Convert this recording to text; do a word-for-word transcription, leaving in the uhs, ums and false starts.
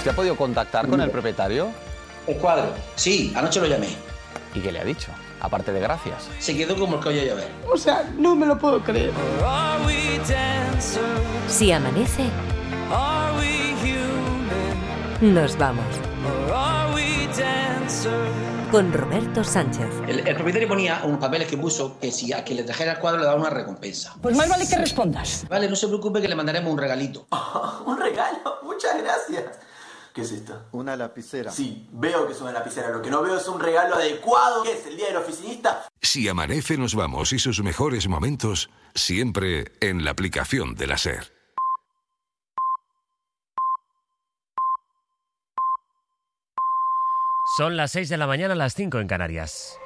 ¿Usted ha podido contactar con el propietario? El cuadro, sí, anoche lo llamé. ¿Y qué le ha dicho? Aparte de gracias. Se quedó como el que oye llover. O sea, no me lo puedo creer. Si amanece, nos vamos. Con Roberto Sánchez. El, el propietario ponía unos papeles que puso que si a quien le trajera el cuadro le daba una recompensa. Pues más vale que respondas. Vale, no se preocupe que le mandaremos un regalito. Oh, ¿un regalo? Muchas gracias. ¿Qué es esto? Una lapicera. Sí, veo que es una lapicera. Lo que no veo es un regalo adecuado. ¿Qué es el día del oficinista? Si amanece, nos vamos y sus mejores momentos siempre en la aplicación de la SER. Son las seis de la mañana, las cinco en Canarias.